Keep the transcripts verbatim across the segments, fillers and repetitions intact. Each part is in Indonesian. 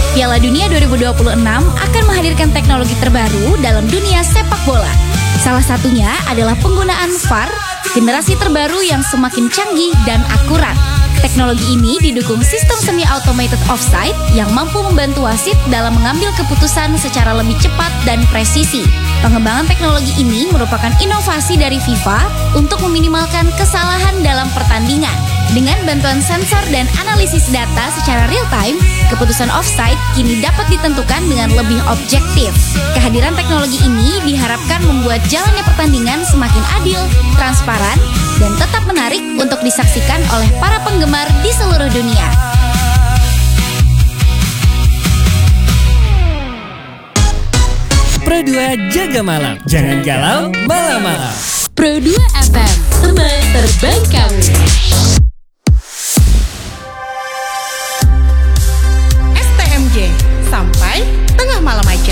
Piala Dunia dua ribu dua puluh enam akan menghadirkan teknologi terbaru dalam dunia sepak bola. Salah satunya adalah penggunaan V A R, generasi terbaru yang semakin canggih dan akurat. Teknologi ini didukung sistem semi-automated offside yang mampu membantu wasit dalam mengambil keputusan secara lebih cepat dan presisi. Pengembangan teknologi ini merupakan inovasi dari FIFA untuk meminimalkan kesalahan dalam pertandingan. Dengan bantuan sensor dan analisis data secara real-time, keputusan offside kini dapat ditentukan dengan lebih objektif. Kehadiran teknologi ini diharapkan membuat jalannya pertandingan semakin adil, transparan, dan tetap menarik untuk disaksikan oleh para penggemar di seluruh dunia. Pro dua jaga malam, jangan galau malam-malam. Pro dua F M, teman terbaik kamu. S T M J, sampai tengah malam aja.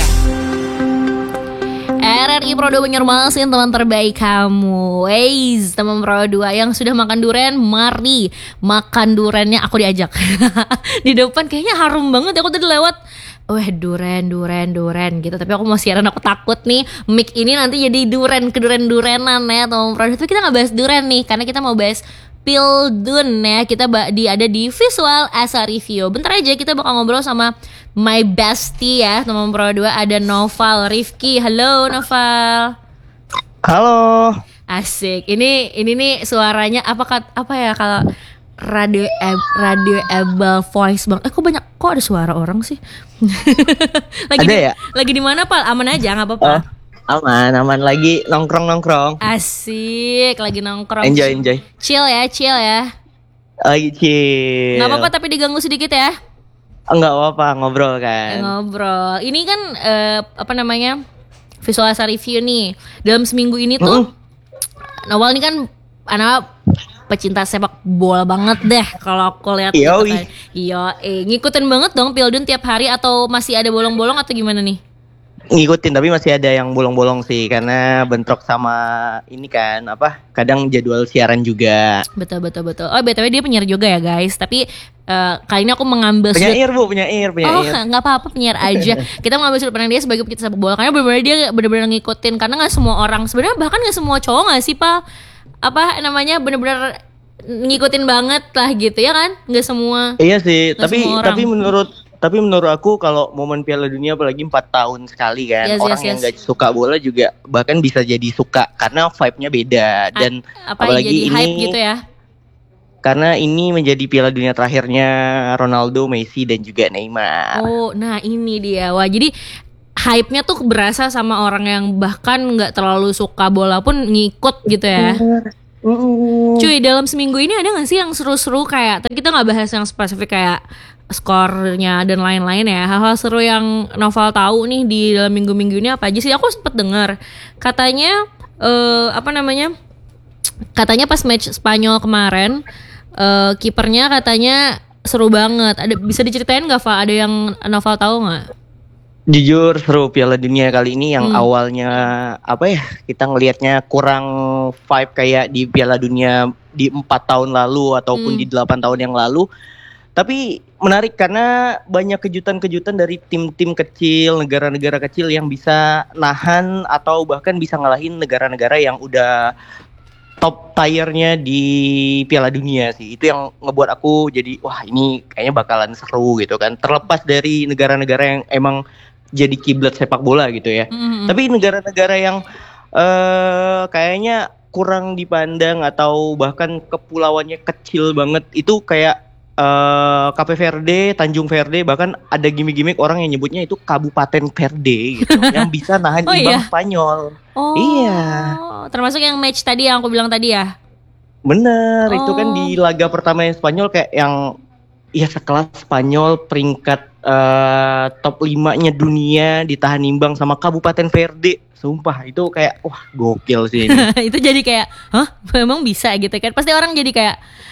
R R I Pro dua Banjarmasin, teman terbaik kamu. Weiss, teman Pro dua yang sudah makan durian, mari makan duriannya, aku diajak. Di depan kayaknya harum banget, aku tadi lewat. Wah, duren, duren, duren gitu. Tapi aku mau siaran, aku takut nih mic ini nanti jadi duren, keduren-durenan ya teman Pro dua. Tapi kita gak bahas duren nih, karena kita mau bahas Pildun ya. Kita di, ada di Visual Asa Review. Bentar aja kita bakal ngobrol sama my bestie ya teman Pro dua. Ada Noval Rifki. Halo Noval. Halo. Asik. Ini ini nih suaranya apa apa ya kalau radio radioable voice bang. Eh kok banyak, kok ada suara orang sih? Lagi ada di, ya? Lagi di mana Pal? Aman aja, nggak apa-apa. Oh, aman, aman lagi nongkrong nongkrong. Asik, lagi nongkrong. Enjoy, enjoy. Chill ya, chill ya. Lagi chill. Nggak apa-apa tapi diganggu sedikit ya. Enggak apa-apa, ngobrol kan. Ngobrol. Ini kan uh, apa namanya? Visual Asa Review nih. Dalam seminggu ini tuh, mm-hmm. Noval ini kan anak pecinta sepak bola banget deh kalau aku lihat gitu kan. Iya, eh ngikutin banget dong Pildun tiap hari atau masih ada bolong-bolong atau gimana nih? Ngikutin tapi masih ada yang bolong-bolong sih karena bentrok sama ini kan apa? Kadang jadwal siaran juga. Betul betul betul. Oh, B T W dia penyiar juga ya, guys. Tapi uh, kali ini aku mengambil penyair Bu, penyair, penyair. Oh, enggak apa-apa penyiar aja. Kita mengambil sudut pandang dia sebagai pecinta sepak bola karena benar-benar dia benar-benar ngikutin karena enggak semua orang, sebenarnya bahkan enggak semua cowok enggak sih, Pak? Apa namanya benar-benar ngikutin banget lah gitu ya kan, nggak semua. Iya sih, tapi tapi menurut tapi menurut aku kalau momen Piala Dunia apalagi empat tahun sekali kan, yes, orang yes, yang nggak yes. suka bola juga bahkan bisa jadi suka karena vibe-nya beda dan A- apa apalagi jadi ini hype gitu ya. Karena ini menjadi Piala Dunia terakhirnya Ronaldo, Messi dan juga Neymar. Oh, nah ini dia. Wah, jadi hype-nya tuh berasa sama orang yang bahkan nggak terlalu suka bola pun ngikut gitu ya. Uh. Cuy, dalam seminggu ini ada gak sih yang seru-seru kayak, tadi kita gak bahas yang spesifik kayak skornya dan lain-lain ya, hal-hal seru yang Noval tahu nih di dalam minggu-minggu ini apa aja sih? Aku sempet dengar katanya uh, apa namanya katanya pas match Spanyol kemarin uh, kipernya katanya seru banget. Ada, bisa diceritain gak Val? Ada yang Noval tahu gak? Jujur seru Piala Dunia kali ini yang hmm. awalnya apa ya, kita ngelihatnya kurang vibe kayak di Piala Dunia di empat tahun lalu ataupun hmm. di delapan tahun yang lalu. Tapi menarik karena banyak kejutan-kejutan dari tim-tim kecil, negara-negara kecil yang bisa nahan atau bahkan bisa ngalahin negara-negara yang udah top tier-nya di Piala Dunia sih. Itu yang ngebuat aku jadi wah ini kayaknya bakalan seru gitu kan. Terlepas dari negara-negara yang emang jadi kiblat sepak bola gitu ya. Mm-hmm. Tapi negara-negara yang uh, kayaknya kurang dipandang atau bahkan kepulauannya kecil banget itu kayak uh, Cape Verde, Tanjung Verde, bahkan ada gimmick-gimmick orang yang nyebutnya itu Kabupaten Verde gitu yang bisa nahan oh, imbang iya? Spanyol. Oh, iya. Termasuk yang match tadi yang aku bilang tadi ya. Bener, oh. Itu kan di laga pertama yang Spanyol kayak yang ya sekelas Spanyol peringkat uh, top lima-nya dunia ditahan imbang sama Kabupaten Verde. Sumpah itu kayak wah gokil sih ini. Itu jadi kayak hah memang bisa gitu kan. Pasti orang jadi kayak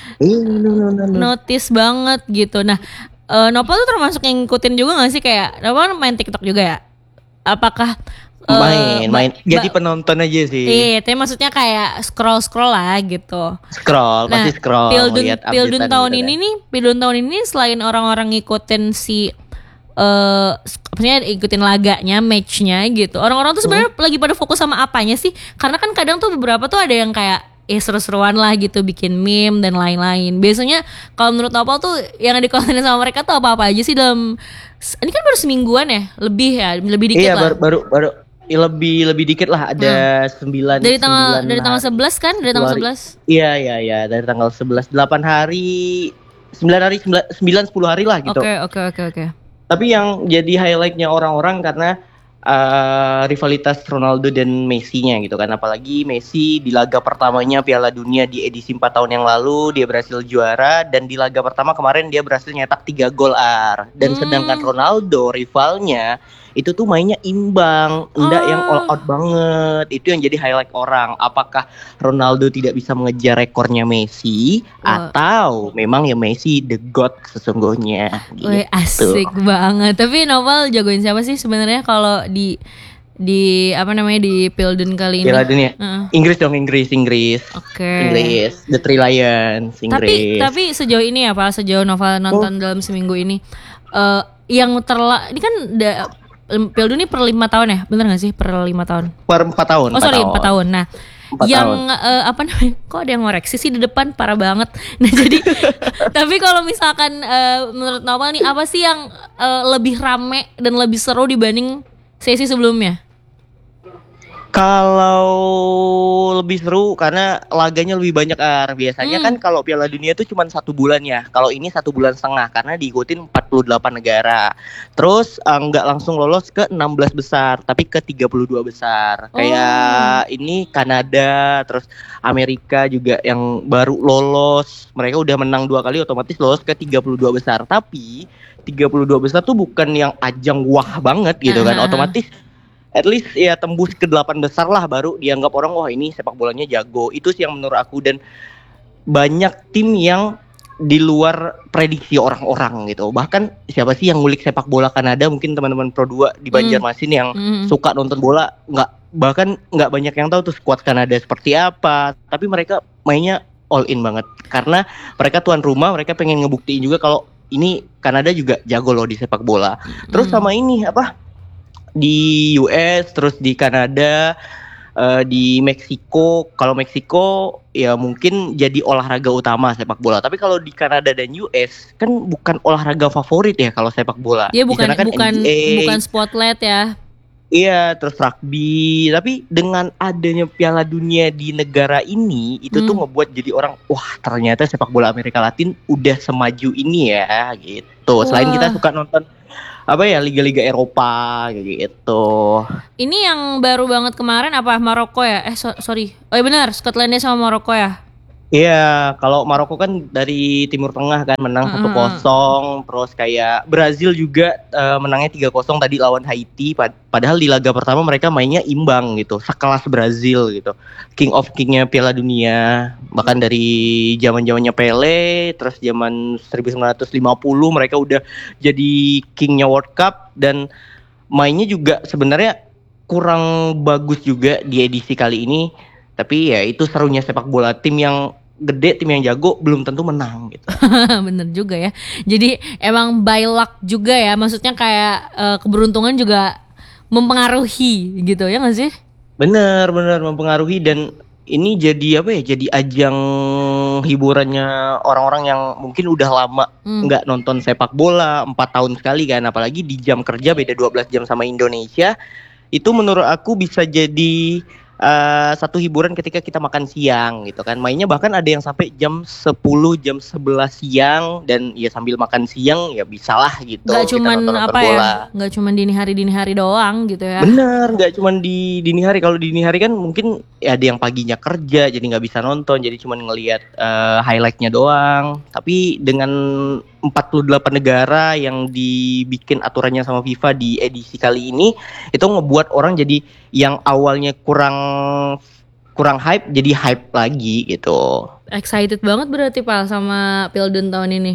notice banget gitu. Nah uh, Nopal tuh termasuk yang ngikutin juga gak sih? Kayak Nopal main TikTok juga ya? Apakah uh, main main ba- jadi penonton aja sih. Iya, tapi maksudnya kayak scroll scroll lah gitu. Scroll, nah, pasti scroll. Pildun, Pildun tahun gitu ini kan. nih, Pildun tahun ini selain orang-orang ngikutin si eh maksudnya ikutin laganya, matchnya gitu. Orang-orang tuh sebenarnya lagi pada fokus sama apanya sih? Karena kan kadang tuh beberapa tuh ada yang kayak eh seru-seruan lah gitu, bikin meme dan lain-lain. Biasanya kalau menurut Nopal tuh yang dikontenin sama mereka tuh apa-apa aja sih dalam ini kan baru semingguan ya, lebih ya, lebih dikit iya, lah. Iya baru baru ya, lebih lebih dikit lah, ada hmm. sembilan dari tanggal sembilan dari tanggal hari. sebelas kan, dari tanggal sebelas. Iya iya iya, dari tanggal sebelas, delapan hari, sembilan hari, sembilan sepuluh hari lah gitu. Oke okay, oke okay, oke okay, oke. Okay. Tapi yang jadi highlightnya orang-orang karena uh, rivalitas Ronaldo dan Messi-nya gitu kan. Apalagi Messi di laga pertamanya Piala Dunia di edisi empat tahun yang lalu dia berhasil juara, dan di laga pertama kemarin dia berhasil nyetak tiga gol ar. Dan hmm. sedangkan Ronaldo rivalnya itu tuh mainnya imbang, enggak oh. yang all out banget. Itu yang jadi highlight orang. Apakah Ronaldo tidak bisa mengejar rekornya Messi oh. atau memang ya Messi the god sesungguhnya gitu. Wih, asik banget. Tapi Noval jagoin siapa sih sebenarnya kalau di di apa namanya di Pilden kali ini? Piala Dunia. Uh. Inggris dong, Inggris, Inggris. Oke. Okay. Inggris, The Three Lions, Inggris. Tapi tapi sejauh ini apa sejauh Noval nonton oh. dalam seminggu ini uh, yang terla ini kan da, Piala Dunia per lima tahun ya, bener nggak sih per lima tahun? Per empat tahun. Oh sorry empat tahun. Nah, empat yang tahun. Uh, apa namanya? Kok ada yang ngoreksi sih di depan parah banget. Nah jadi, tapi kalau misalkan uh, menurut Nopal nih apa sih yang uh, lebih rame dan lebih seru dibanding sesi sebelumnya? Kalau lebih seru karena laganya lebih banyak ar. Biasanya hmm. kan kalau Piala Dunia itu cuma satu bulan ya. Kalau ini satu bulan setengah karena diikutin empat puluh delapan negara. Terus uh, nggak langsung lolos ke enam belas besar, tapi ke tiga puluh dua besar. Oh. Kayak ini Kanada, terus Amerika juga yang baru lolos. Mereka udah menang dua kali, otomatis lolos ke tiga puluh dua besar. Tapi tiga puluh dua besar tuh bukan yang ajang wah banget gitu kan. Uh-huh. Otomatis at least ya tembus ke delapan besar lah baru dianggap orang wah ini sepak bolanya jago. Itu sih yang menurut aku, dan banyak tim yang di luar prediksi orang-orang gitu. Bahkan siapa sih yang ngulik sepak bola Kanada, mungkin teman-teman Pro dua di Banjarmasin yang mm. suka nonton bola, nggak bahkan nggak banyak yang tahu tuh skuad Kanada seperti apa. Tapi mereka mainnya all in banget karena mereka tuan rumah, mereka pengen ngebuktiin juga kalau ini Kanada juga jago loh di sepak bola. Terus sama ini apa? Di U S, terus di Kanada, uh, di Meksiko. Kalau Meksiko ya mungkin jadi olahraga utama sepak bola. Tapi kalau di Kanada dan U S kan bukan olahraga favorit ya kalau sepak bola. Iya bukan kan bukan N B A, bukan spotlight ya. Iya, terus rugby. Tapi dengan adanya Piala Dunia di negara ini, itu hmm. tuh ngebuat jadi orang, wah ternyata sepak bola Amerika Latin udah semaju ini ya gitu. Wah. Selain kita suka nonton apa ya liga-liga Eropa gitu. Ini yang baru banget kemarin apa Maroko ya? Eh so, sorry. Oh iya benar, Skotlandia sama Maroko ya. Iya, kalau Maroko kan dari Timur Tengah kan menang satu mm-hmm. kosong, terus kayak Brazil juga uh, menangnya tiga kosong tadi lawan Haiti. Pad- padahal di laga pertama mereka mainnya imbang gitu, sekelas Brazil gitu. King of King-nya Piala Dunia, bahkan dari zaman-zamannya Pele, terus zaman seribu sembilan ratus lima puluh mereka udah jadi King-nya World Cup, dan mainnya juga sebenarnya kurang bagus juga di edisi kali ini. Tapi ya itu serunya sepak bola, tim yang gede, tim yang jago belum tentu menang gitu. Bener juga ya. Jadi emang by luck juga ya, maksudnya kayak uh, keberuntungan juga mempengaruhi gitu ya nggak sih? Bener bener mempengaruhi, dan ini jadi apa ya? Jadi ajang hiburannya orang-orang yang mungkin udah lama nggak hmm. nonton sepak bola, empat tahun sekali kan, apalagi di jam kerja beda dua belas jam sama Indonesia. Itu menurut aku bisa jadi Uh, satu hiburan ketika kita makan siang gitu kan. Mainnya bahkan ada yang sampai jam sepuluh, jam sebelas siang, dan ya sambil makan siang ya bisalah gitu. Gak cuman apa ya, gak cuman dini hari-dini hari doang gitu ya. Bener, gak cuman di dini hari. Kalau di dini hari kan mungkin ya ada yang paginya kerja jadi gak bisa nonton, jadi cuman ngelihat uh, highlightnya doang. Tapi dengan empat puluh delapan negara yang dibikin aturannya sama FIFA di edisi kali ini, itu ngebuat orang jadi yang awalnya kurang kurang hype jadi hype lagi gitu. Excited banget berarti Pak sama Pilden tahun ini.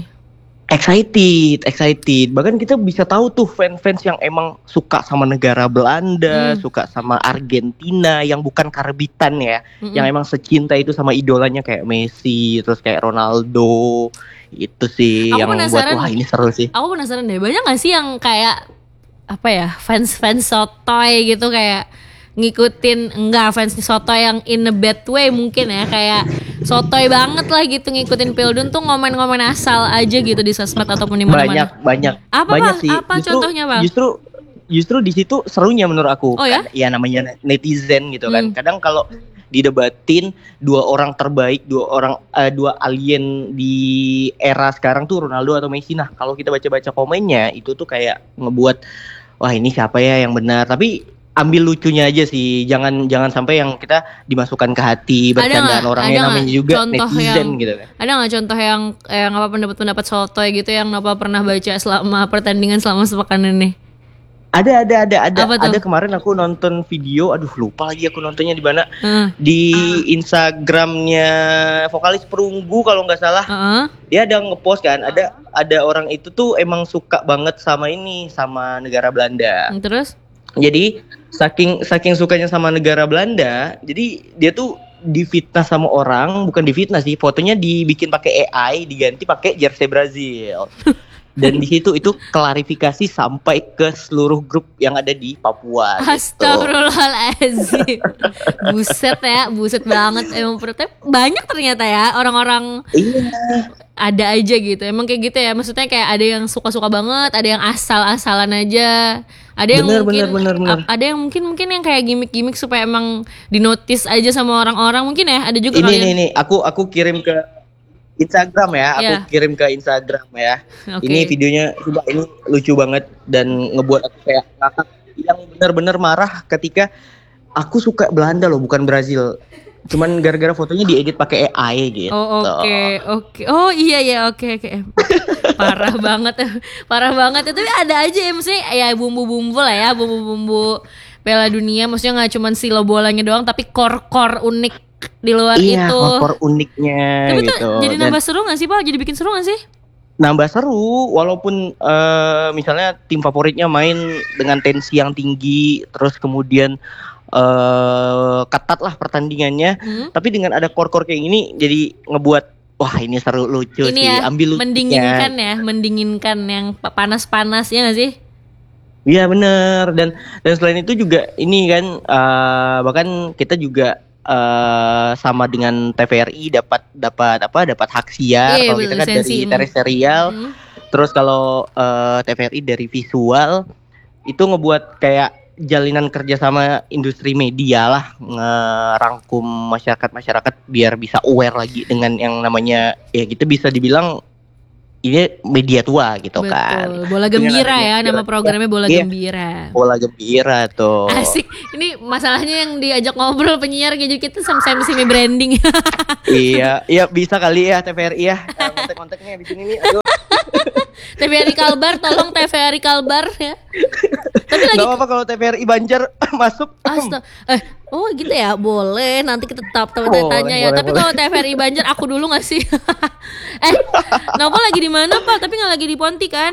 Excited, excited. Bahkan kita bisa tahu tuh fans-fans yang emang suka sama negara Belanda, hmm. suka sama Argentina yang bukan karbitan ya, hmm. yang emang secinta itu sama idolanya kayak Messi, terus kayak Ronaldo. Itu sih Aku yang buat penasaran- wah ini seru sih. Aku penasaran deh, banyak gak sih yang kayak apa ya, fans-fans sotoy gitu, kayak ngikutin, enggak fans sotoy yang in a bad way mungkin ya, kayak sotoy banget lah gitu ngikutin Pildun tuh, ngomen-ngomen asal aja gitu di sosmed ataupun di mana-mana. Banyak banyak Apa, banyak Pak? sih. Apa justru, contohnya, Pak? Justru justru di situ serunya menurut aku. Oh, ya? Kan, ya namanya netizen gitu kan. Hmm. Kadang kalau didebatin dua orang terbaik, dua orang eh, dua alien di era sekarang tuh Ronaldo atau Messi. Nah, kalau kita baca-baca komennya itu tuh kayak ngebuat wah ini siapa ya yang benar. Tapi ambil lucunya aja sih. Jangan jangan sampai yang kita dimasukkan ke hati Ada bercandaan nggak- orangnya ada namanya nggak juga contoh netizen yang- gitu kan. Ada nggak contoh yang yang apa pendapat-pendapat sotoy gitu yang Nova pernah baca selama pertandingan selama sepekan ini? Ada ada ada ada Apa tuh? ada kemarin aku nonton video, aduh lupa lagi aku nontonnya di mana. Heeh. Di Instagramnya vokalis Perunggu kalau nggak salah, Heeh. dia ada ngepost kan, ada ada orang itu tuh emang suka banget sama ini, sama negara Belanda. Terus? Jadi saking saking sukanya sama negara Belanda, jadi dia tuh difitnah sama orang, bukan difitnah sih, fotonya dibikin pakai A I, diganti pakai jersey Brazil. Dan di situ itu klarifikasi sampai ke seluruh grup yang ada di Papua. Gitu. Astagfirullahaladzim. Buset ya, buset banget. Emang perutnya banyak ternyata ya orang-orang, Iya. ada aja gitu. Emang kayak gitu ya. Maksudnya kayak ada yang suka-suka banget, ada yang asal-asalan aja. Ada yang Bener, mungkin bener, bener, bener. ap- ada yang mungkin mungkin yang kayak gimmick-gimmick supaya emang dinotis aja sama orang-orang, mungkin ya. Ada juga Ini kali nih yang- nih, aku aku kirim ke Instagram ya, aku Iya. kirim ke Instagram ya. Oke. Ini videonya coba, ini lucu banget dan ngebuat aku kayak ngakak, yang benar-benar marah ketika aku suka Belanda loh, bukan Brazil. Cuman gara-gara fotonya diedit pakai A I gitu. Oh oke oke oh iya ya oke oke parah banget parah banget ya, tapi ada aja ya maksudnya ya bumbu-bumbu lah ya, bumbu-bumbu Piala Dunia, maksudnya nggak cuma silo bolanya doang tapi core-core unik di luar Iya, itu. kotor uniknya Tapi gitu. tuh jadi Dan nambah seru gak sih Pak? Jadi bikin seru gak sih? nambah seru, walaupun eh, misalnya tim favoritnya main dengan tensi yang tinggi, terus kemudian eh ketat lah pertandingannya. Hmm? Tapi dengan ada core-core kayak gini jadi ngebuat wah ini seru, lucu Ini sih. ya Ambil lucunya. mendinginkan ya, mendinginkan yang pa- panas-panas ya gak sih? Iya bener. Dan dan selain itu juga ini kan eh, bahkan kita juga eh, sama dengan T V R I dapat dapat apa dapat hak siar. Iya, Kalau kita kan lisensi. dari terestrial. Hmm. Terus kalau eh, T V R I dari visual, itu ngebuat kayak jalinan kerjasama industri media lah, ngerangkum masyarakat-masyarakat biar bisa aware lagi dengan yang namanya ya kita bisa dibilang ini media tua gitu kan. Betul. Bola Dengan Gembira adanya ya, nama kira-kira- programnya Bola Iya. Gembira. Bola Gembira tuh. Asik. Ini masalahnya yang diajak ngobrol penyiar jadi kita sama-sama semi branding. Iya, iya bisa kali ya T V R I ya. Eh, kontak-kontaknya di sini nih. Aduh. T V R I Kalbar, tolong T V R I Kalbar ya. Tapi lagi Gak apa-apa kalau T V R I Banjar masuk. Astaga. Eh, oh gitu ya, boleh. Nanti kita tetap tanya Boleh, ya. boleh, Tapi boleh. kalau T V R I Banjar aku dulu nggak sih? eh, Nova lagi di mana Pak? Tapi nggak lagi di Ponti kan?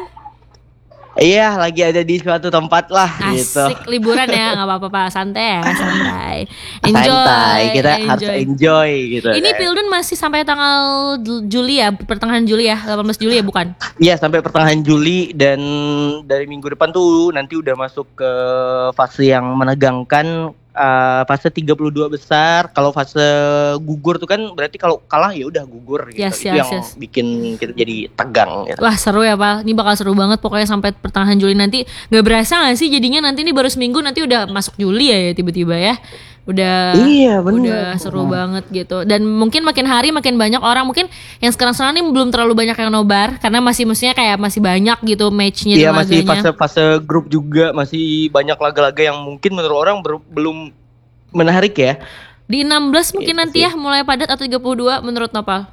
Iya, lagi ada di suatu tempat lah gitu. Asik, liburan ya, nggak apa-apa Pak. Santai ya, santai. Enjoy. Santai, kita harus enjoy. enjoy gitu. Ini kan. Pildun masih sampai tanggal Juli ya, pertengahan Juli ya, delapan belas Juli ya bukan? Iya, sampai pertengahan Juli, dan dari minggu depan tuh nanti udah masuk ke fase yang menegangkan, eh, fase tiga puluh dua besar. Kalau fase gugur tuh kan berarti kalau kalah ya udah gugur gitu. Yes, Itu yes, yang yes. bikin kita jadi tegang gitu. Wah seru ya Pak, ini bakal seru banget pokoknya sampai pertengahan Juli nanti. Gak berasa gak sih jadinya nanti ini baru seminggu nanti udah masuk Juli ya, ya tiba-tiba ya. Udah Iya, bener. udah seru banget gitu. Dan mungkin makin hari makin banyak orang, mungkin yang sekarang-sekarang ini belum terlalu banyak yang nobar karena masih maksudnya kayak masih banyak gitu matchnya Iya, dan masih laganya. fase-fase grup juga, masih banyak laga-laga yang mungkin menurut orang ber- belum menarik ya. Di enam belas mungkin Gitu nanti sih. ya mulai padat atau tiga puluh dua menurut Nopal?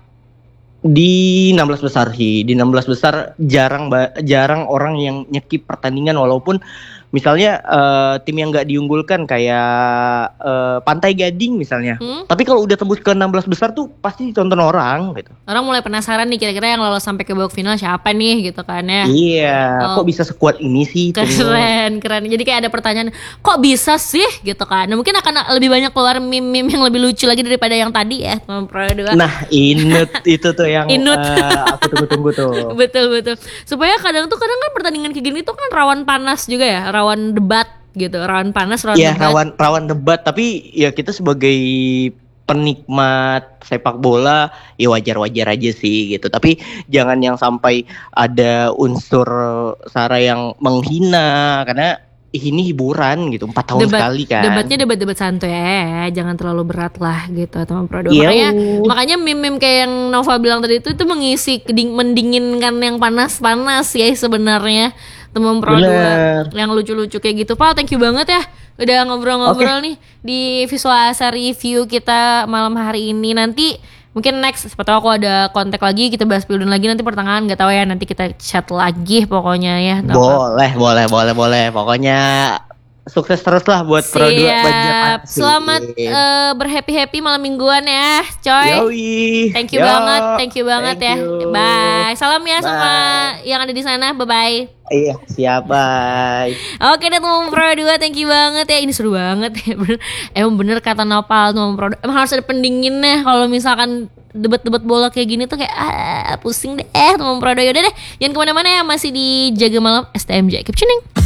Di enam belas besar sih, di enam belas besar jarang ba- jarang orang yang nyekip pertandingan, walaupun misalnya uh, tim yang nggak diunggulkan kayak uh, Pantai Gading misalnya. Hmm? Tapi kalau udah tembus ke enam belas besar tuh pasti ditonton orang gitu. Orang mulai penasaran nih kira-kira yang lolos sampai ke babak final siapa nih gitu kan ya. Iya, oh. Kok bisa sekuat ini sih? Keren, keren. Jadi kayak ada pertanyaan, kok bisa sih gitu kan. Nah, mungkin akan lebih banyak keluar meme-meme yang lebih lucu lagi daripada yang tadi ya, teman Pro dua. Nah, inut itu tuh yang uh, aku tunggu-tunggu tuh. Betul, betul. Supaya kadang tuh kadang kan pertandingan kayak gini tuh kan rawan panas juga ya, rawan debat gitu, rawan panas, rawan ya, debat. Iya, rawan rawan debat, tapi ya kita sebagai penikmat sepak bola ya wajar-wajar aja sih gitu. Tapi jangan yang sampai ada unsur sara yang menghina, karena ini hiburan gitu, empat tahun debat, sekali kan. Debatnya debat-debat santai ya, jangan terlalu berat lah gitu teman Pro dua. Makanya, makanya meme-meme kayak yang Nova bilang tadi itu itu mengisi keding, mendinginkan yang panas-panas ya sebenarnya teman Pro dua. Yang lucu-lucu kayak gitu. Pak, thank you banget ya udah ngobrol-ngobrol okay. nih di Visual Asa Review kita malam hari ini. Nanti mungkin next, siapa tahu aku ada kontak lagi, kita bahas Pildun lagi nanti pertengahan, nggak tahu ya, nanti kita chat lagi pokoknya ya. Boleh, boleh, boleh, boleh. Pokoknya sukses terus lah buat Pro dua Banjarmasin. Selamat uh, berhappy-happy malam mingguan ya, coy. Yoi. Thank you Yo. banget, thank you banget thank ya. You. Bye. Salam ya Bye. sama yang ada di sana. Bye-bye. Iya, siap, bye. Oke deh teman Pro dua, thank you banget ya. Ini seru banget ya. Emang bener kata Nopal teman Pro dua. Emang harus ada pendinginnya kalau misalkan debat-debat bola kayak gini tuh kayak ah, pusing deh teman Pro dua. Yaudah deh, jangan kemana-mana ya, masih di Jaga Malam S T M J. Keep tuning.